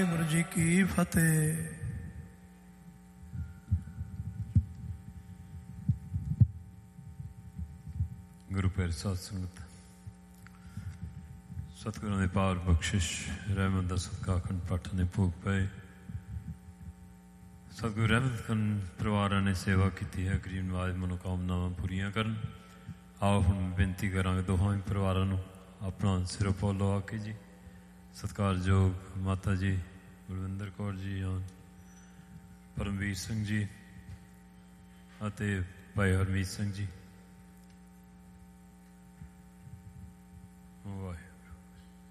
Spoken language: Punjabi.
ਵਾਹਿਗੁਰੂ ਜੀ ਕੀ ਫਤਿਹ। ਗੁਰੂ ਪਿਆਰੀ ਸਾਧ ਸੰਗਤ, ਸਤਿਗੁਰਾਂ ਦੀ ਪਾਵਨ ਬਖਸ਼ਿਸ਼ ਰਹਿਮਤ ਦਾ ਸਦਕਾ ਅਖੰਡ ਪਾਠਾਂ ਦੇ ਭੋਗ ਪਏ। ਸਤਿਗੁਰੂ ਰਹਿਮਤ ਕਰਨ ਪਰਿਵਾਰਾਂ ਨੇ ਸੇਵਾ ਕੀਤੀ ਹੈ, ਗਰੀਬ ਨਵਾਜ਼ ਮਨੋਕਾਮਨਾਵਾਂ ਪੂਰੀਆਂ ਕਰਨ। ਆਓ ਹੁਣ ਬੇਨਤੀ ਕਰਾਂਗੇ ਦੋਹਾਂ ਹੀ ਪਰਿਵਾਰਾਂ ਨੂੰ ਆਪਣਾ ਸਿਰੋਂ ਪੋ ਲਵਾ ਕੇ ਜੀ। ਸਤਿਕਾਰਯੋਗ ਮਾਤਾ ਜੀ ਬਲਵਿੰਦਰ ਕੌਰ ਜੀ, ਪਰਮਵੀਰ ਸਿੰਘ ਜੀ ਅਤੇ ਭਾਈ ਹਰਮੀਤ ਸਿੰਘ ਜੀ। ਵਾਹਿਗੁਰੂ।